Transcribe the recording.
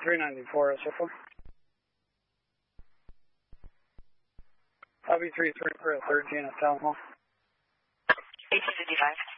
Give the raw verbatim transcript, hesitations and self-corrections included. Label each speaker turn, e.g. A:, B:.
A: three ninety-four, S O four. Copy three three for a thirteen at Town Hall.
B: eighteen fifty-five.